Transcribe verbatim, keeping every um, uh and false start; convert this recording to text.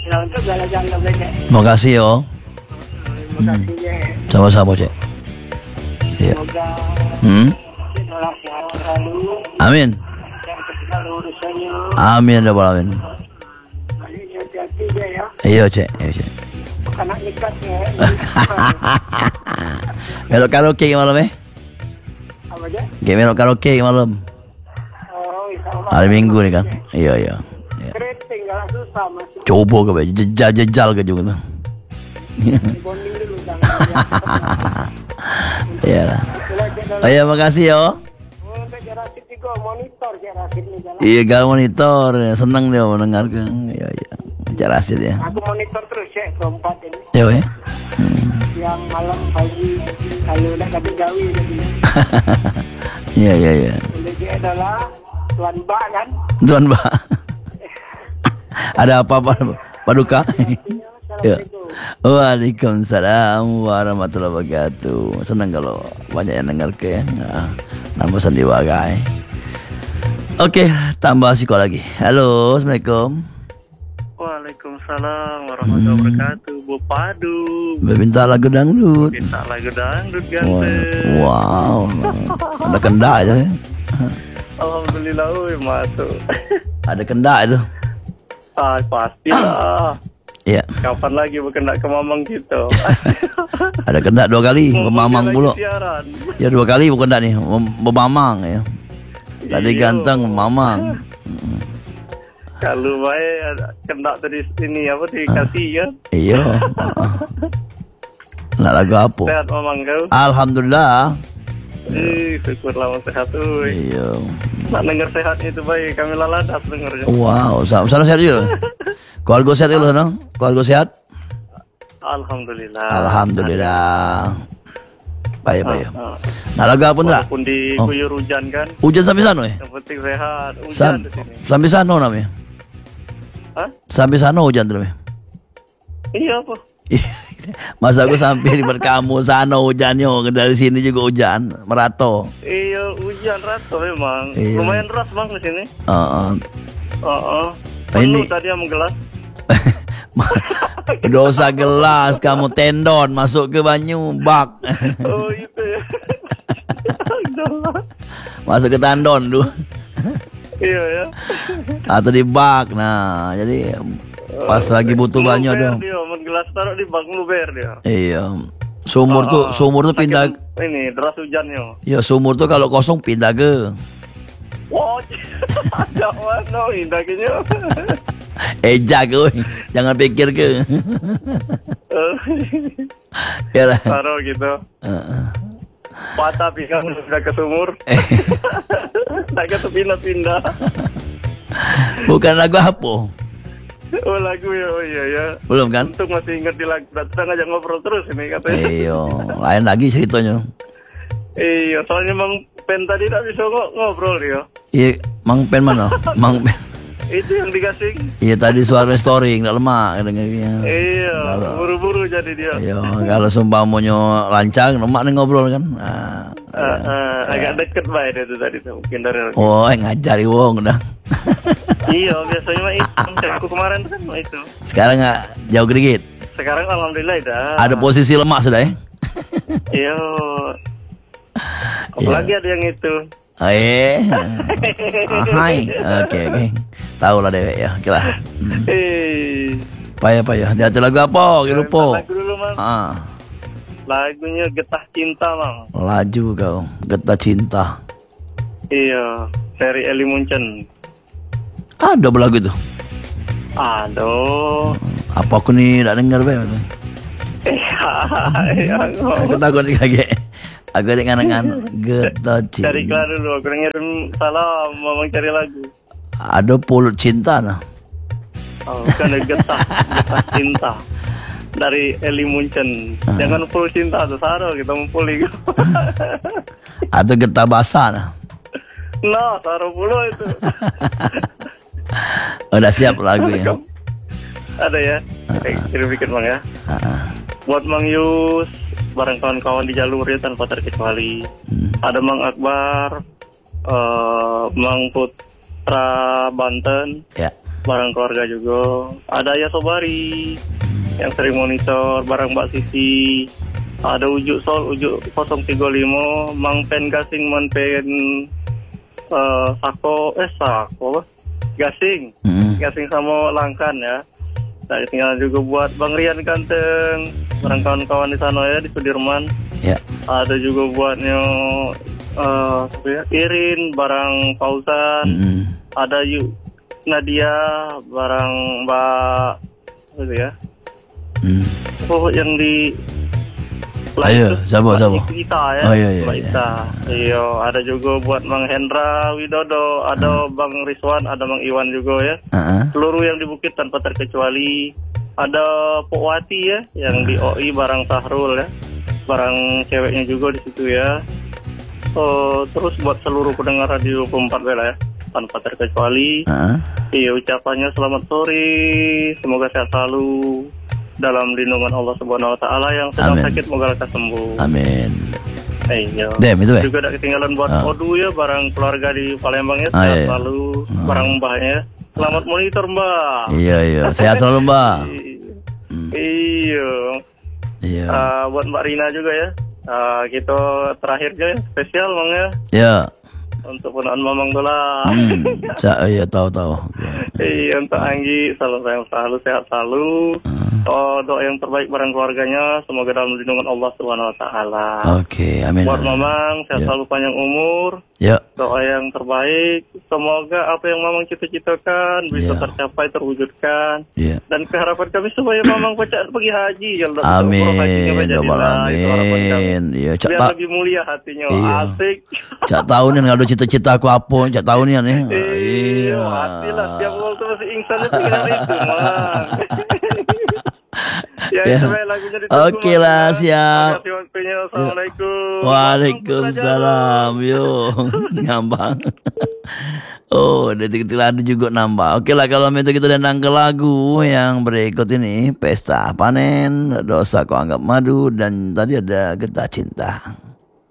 Ya untuk jalan-jalan aja. Makasih yo. Terima kasih ya. Sama-sama, Cek. Iya. Semoga Hmm? kita sehat selalu. Amin. Dan ketika urusannya. Amin ya Rabbal alamin. Ini hati-hati aja ya. Iya, Cek. Iya, Cek. Anak nikat ya. Melok karaoke malam eh? Apa aja? Kayak melok karaoke malam. Oh, insya Allah. Hari Minggu nih kan. Iya, iya. Iya. Keriting nggak susah masih. Coba ke Pak. jejal-jejal ke juga tuh. Bonding dulu jangan. Iya lah. Oh iya, makasih yo. Untuk Jerasit juga monitor Jerasit nih jalan. Iya, gal monitor. Seneng dia mendengarkan. Iya, iya. Jerasit ya. Aku monitor terus ya keempat ini. Iya, ya. Yang malam pagi kalau udah kami gawi tadi. Iya, iya, iya. Ini dia adalah Tuan Ba kan. Tuan Ba. Ada apa-apa Paduka? Ya. Waalaikumsalam warahmatullahi wabarakatuh. Senang kalau banyak yang dengar ke ya. Nah, nama sandiwara. Oke, tambah siko lagi. Halo, assalamualaikum. Waalaikumsalam warahmatullahi wabarakatuh. Bu Padu. Minta lagu dangdut. Minta lagu dangdut ganteng. Wow. Ada kendak aja ya. Alhamdulillah, wih, masuk. Ada kendak itu. Ah, pastilah. Iya. Kapan lagi berkendak ke Mamang kita? Ada kendak dua kali, bermamang pula. Siaran. Ya dua kali bukan kendak nih, bermamang ya. Tadi Iyo. ganteng mamang. Kalau baik kendak tadi ini apa dikasih ya? Iya. Nak lagu apa? Sehat Mamang kau? Alhamdulillah. Ih, syukurlah masih sehat tuh. Iya. Nak dengar sehatnya itu baik, kami laladas dengarnya. Wow, sana sehat juga. Keluarga sehat itu sana? Keluarga sehat? Alhamdulillah. Alhamdulillah. Baik, baik. Ah, ah. Nak lagu apa enggak? Walaupun di Oh. guyur hujan kan, Hujan sampai sana ya? yang penting sehat. Hujan Sam di sini. sampai sana namanya? Hah? Sampai sana hujan tuh namanya? Iya apa? Masa aku sampai di kamu sana hujannya, dari sini juga hujan, merato. Iya, hujan rata memang. Iya. Lumayan deras bang di sini. Uh, Oh, oh. Ini- Penuh tadi yang menggelas. dosa gelas kamu tendon masuk ke banyu bak. Oh itu ya. Masuk ke tandon dulu Iya ya. atau di bak. Nah jadi pas lagi butuh banyu Luber dong. dia, menggelas taruh di bak luber dia. Iya, sumur tuh Oh, sumur tuh pindah. saking Ini deras hujannya. Ya sumur tuh kalau kosong pindah ke. Wow, jangan no indahnya. Eja ke, woy. Jangan pikir ke. Ya lah. Taruh gitu. Patah pinggang sudah ke sumur. Tak ke pindah-pindah. Bukan lagu apa? Oh lagu ya, oh iya ya. Belum kan? Untung masih ingat di lagu. Kita ngajak ngobrol terus ini katanya. Iya, lain lagi ceritanya. Iya, soalnya Mang Pen tadi tak bisa ng- ngobrol dia. Iya, Mang Pen mana? Mang Pen. Itu yang digasing. Iya tadi suara story nggak lemah dengarnya. Iya, Kalau- buru-buru jadi dia. Iya, kalau sumpah monyo lancang, lemak nih ngobrol kan. Nah, Ah, ah, agak deket baik dia tuh tadi tuh, mungkin dari. oh, ngajari wong dah. Iya, biasanya mah itu. Aku kemarin tuh kan mah itu. Sekarang nggak jauh gedikit. Sekarang alhamdulillah dah. Ada posisi lemak sudah ya. Iya. Apalagi ada yang itu. Oh, eh. Hai. Oke, oke. Tahu lah dewek ya, kira. Hmm. Eh, Payah payah. Dia ada lagu apa? Kita lupa. lagu dulu Mang. Ah, Lagunya Getah Cinta Mang. laju kau. Getah cinta. Iya, dari Eli Munchen. Ada lagu itu. Aduh. Apa aku nih tak dengar be? Eh, ya, Aku takut kaget. Aku dengan dengan getah cinta. cari kelar dulu, aku ngirim salam, mau cari lagu. Ada pulut cinta nah. Oh, bukan ada getah, getah cinta. Dari Eli Munchen. Jangan full cinta tuh, Saro kita mau pulih. Atau getah basah nah. Nah, Saro puluh itu. Udah siap lagunya. Ada ya? Eh, kirim bikin Bang ya. Buat Mang Yus, bareng kawan-kawan di jalur ya tanpa terkecuali. Ada Mang Akbar, eh, Mang Putra Banten, Ya. bareng keluarga juga. Ada ya Sobari yang sering monitor bareng Mbak Sisi. Ada Ujuk Sol, Ujuk nol tiga lima, Mang Pen Gasing, Man Pen uh, Sako, eh Sako apa? Gasing, Mm. Gasing sama Langkan ya. Nah, tinggal juga buat Bang Rian Ganteng, bareng kawan-kawan di sana ya, di Sudirman. Ya. Ada juga buatnya uh, ya, Irin, barang Fauzan. Mm. Ada Yu Nadia, barang Mbak apa itu ya? Mm. Oh, yang di Ayo, siapa, siapa? Kita ya. Oh, iya, iya, Mbak iya. Ita. Iya, ada juga buat Bang Hendra Widodo, ada Bang Rizwan, ada Bang Iwan juga ya. Uh-uh. Seluruh yang di Bukit tanpa terkecuali. Ada Pok Wati ya, yang di O I barang Sahrul ya. Barang ceweknya juga di situ ya. Oh, terus buat seluruh pendengar radio empat Bela ya, tanpa terkecuali. Uh-uh. Iya, ucapannya selamat sore, semoga sehat selalu dalam lindungan Allah Subhanahu Wa Taala, yang sedang Amin. sakit semoga lekas sembuh. Amin. Iya. Dem itu ya. Juga ada ketinggalan buat Ah. Odu ya, barang keluarga di Palembang ya, Ah, sehat iya, iya. selalu, barang mbahnya. Selamat monitor Mbak. Iya, iya. Sehat selalu, Mbak. Iya. Iya. Ah, buat Mbak Rina juga ya. Ah, kita terakhirnya ya, spesial Bang ya, Ya. untuk punaan Mamang Dola. Hmm. Sa- iya, tahu tahu. Iya, untuk Anggi selalu sayang selalu, sehat selalu. Oh, doa yang terbaik bareng keluarganya, semoga dalam lindungan Allah Subhanahu Wa Taala. Oke, amin. Buat Mamang sehat Ya. selalu, panjang umur. Ya. Doa yang terbaik, semoga apa yang Mamang cita-citakan bisa Ya. tercapai, terwujudkan. Ya. Dan keharapan kami supaya Mamang Pecah pergi haji. Ya Allah, Amin. umroh hajinya Raja Ya Allah, Lillah, itu harapan kami. amin. Iya, cak Biar tak. lebih mulia hatinya. Iya. Asik. Cak tahu nih kalau cita-cita aku apa, cak tahu nih nih. Iya, hati lah. Tiap waktu masih ingsan itu dengan itu, Mang. Ya, Ya. itu baik, lagunya ditunggu, Oke Mang, lah, ya. siap. Terima kasih waktunya. Assalamualaikum. Waalaikumsalam. Yo, ngambang. Oh, detik-detik lalu juga nambah. Oke lah, kalau itu kita datang ke lagu yang berikut ini, Pesta Panen, Dosa Kau Anggap Madu, dan tadi ada Getah Cinta.